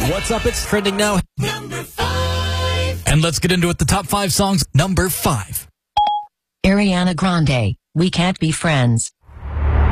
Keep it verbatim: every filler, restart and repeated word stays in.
What's up? It's trending now. Number five. And let's get into it. The top five songs. Number five. Ariana Grande, We Can't Be Friends.